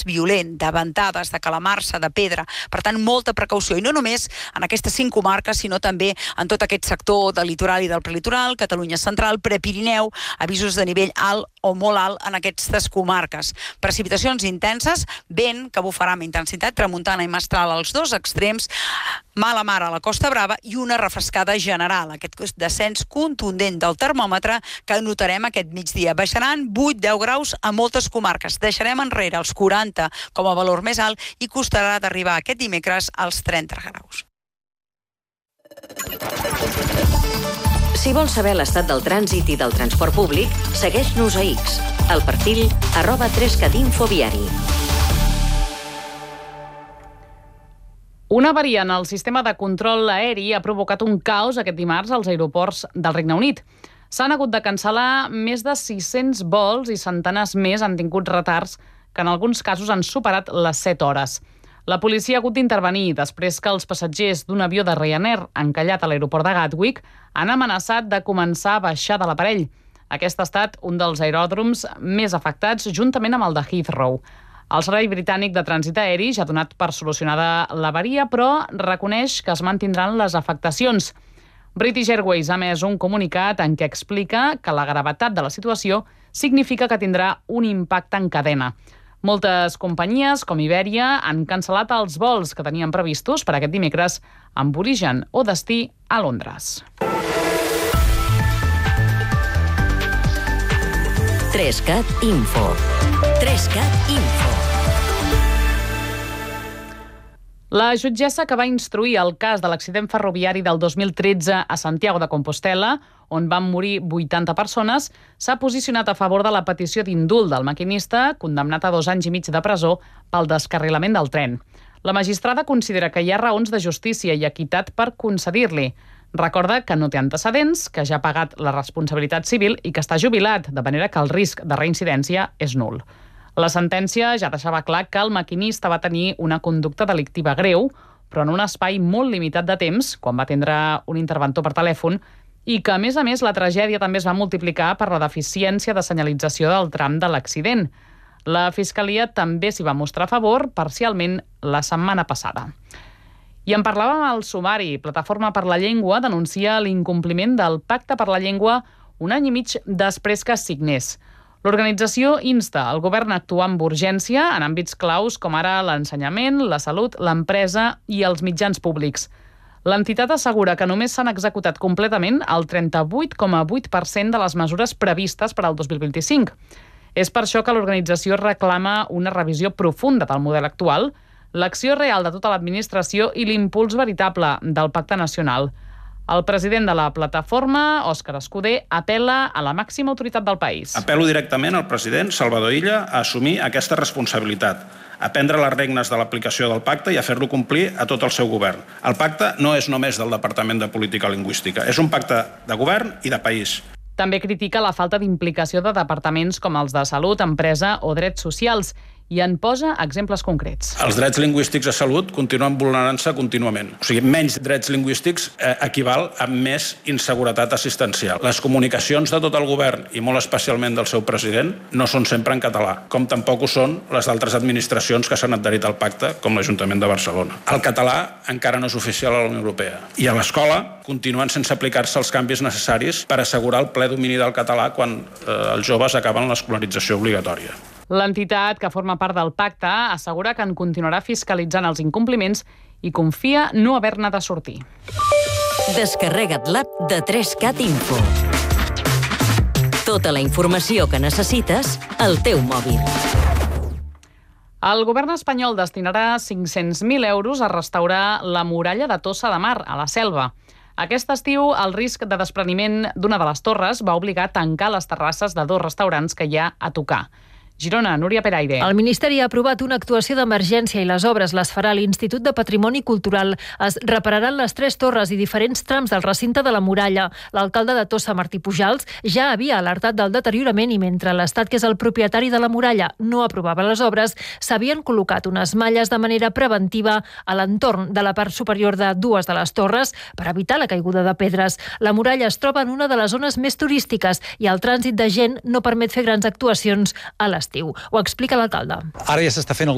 violent, de ventades, de calamarsa, de pedra. Per tant, molta precaució. I no només en aquestes 5 comarques, sinó també en tot aquest sector del litoral i del prelitoral, Catalunya central, Prepirineu, avisos de nivell alt o molt alt en aquestes comarques. Precipitacions intenses, vent que bufarà amb intensitat, tramuntana i mestral als 2 extrems, mala mar a la Costa Brava i una refrescada general. Aquest descens contundent del termòmetre que notarem aquest migdia. Baixaran 8-10 graus a moltes comarques. Deixarem enrere els 40 com a valor més alt i costarà d'arribar aquest dimecres als 30 graus. Si vols saber l'estat del trànsit i del transport públic, segueix-nos a X, al perfil @3catinfoviari. Una avaria en el sistema de control aeri ha provocat un caos aquest dimarts als aeroports del Regne Unit. S'han hagut de cancel·lar més de 600 vols i centenars més han tingut retards que en alguns casos han superat les 7 hores. La policia ha hagut d'intervenir després que els passatgers d'un avió de Ryanair encallat a l'aeroport de Gatwick han amenaçat de començar a baixar de l'aparell. Aquest ha estat un dels aeròdroms més afectats juntament amb el de Heathrow. El Servei Britànic de Trànsit Aeri ja ha donat per solucionada l'avaria, però reconeix que es mantindran les afectacions. British Airways ha emès un comunicat en què explica que la gravetat de la situació significa que tindrà un impacte en cadena. Moltes companyies, com Iberia, han cancel·lat els vols que tenien previstos per aquest dimecres amb origen o destí a Londres. 3cat Info. 3cat Info. La jutgessa que va instruir el cas de l'accident ferroviari del 2013 a Santiago de Compostela, on van morir 80 persones, s'ha posicionat a favor de la petició d'indult del maquinista, condemnat a 2 anys i mig de presó pel descarrilament del tren. La magistrada considera que hi ha raons de justícia i equitat per concedir-li. Recorda que no té antecedents, que ja ha pagat la responsabilitat civil i que està jubilat, de manera que el risc de reincidència és nul. La sentència ja deixava clar que el maquinista va tenir una conducta delictiva greu, però en un espai molt limitat de temps, quan va atendre un interventor per telèfon, i que, a més, la tragèdia també es va multiplicar per la deficiència de senyalització del tram de l'accident. La Fiscalia també s'hi va mostrar a favor, parcialment, la setmana passada. I en parlàvem al sumari. Plataforma per la Llengua denuncia l'incompliment del Pacte per la Llengua 1 any i mig després que es signés. L'organització insta el govern a actuar amb urgència en àmbits claus com ara l'ensenyament, la salut, l'empresa i els mitjans públics. L'entitat assegura que només s'han executat completament el 38,8% de les mesures previstes per al 2025. És per això que l'organització reclama una revisió profunda del model actual, l'acció real de tota l'administració i l'impuls veritable del Pacte Nacional. El president de la plataforma, Òscar Escudé, apel·la a la màxima autoritat del país. Apel·lo directament al president Salvador Illa a assumir aquesta responsabilitat, a prendre les regnes de l'aplicació del pacte i a fer-lo complir a tot el seu govern. El pacte no és només del Departament de Política Lingüística, és un pacte de govern i de país. També critica la falta d'implicació de departaments com els de Salut, Empresa o Drets Socials i en posa exemples concrets. Els drets lingüístics a salut continuen vulnerant-se contínuament. O sigui, menys drets lingüístics equival a més inseguretat assistencial. Les comunicacions de tot el govern, i molt especialment del seu president, no són sempre en català, com tampoc ho són les d'altres administracions que s'han adherit al pacte, com l'Ajuntament de Barcelona. El català encara no és oficial a la Unió Europea. I a l'escola continuen sense aplicar-se els canvis necessaris per assegurar el ple domini del català quan els joves acaben l'escolarització obligatòria. L'entitat, que forma part del pacte, assegura que en continuarà fiscalitzant els incompliments i confia no haver-ne de sortir. Descarrega't l'app de 3cat Info. Tota la informació que necessites al teu mòbil. El govern espanyol destinarà 500.000 euros a restaurar la muralla de Tossa de Mar, a la Selva. Aquest estiu, el risc de despreniment d'una de les torres va obligar a tancar les terrasses de 2 restaurants que hi ha a tocar. Girona, Núria Peraire. El Ministeri ha aprovat una actuació d'emergència i les obres les farà l'Institut de Patrimoni Cultural. Es repararan les 3 torres i diferents trams del recinte de la muralla. L'alcalde de Tossa, Martí Pujals, ja havia alertat del deteriorament i mentre l'Estat, que és el propietari de la muralla, no aprovava les obres, s'havien col·locat unes malles de manera preventiva a l'entorn de la part superior de 2 de les torres per evitar la caiguda de pedres. La muralla es troba en una de les zones més turístiques i el trànsit de gent no permet fer grans actuacions a l'estiu. Ho explica l'alcalde. Ara ja s'està fent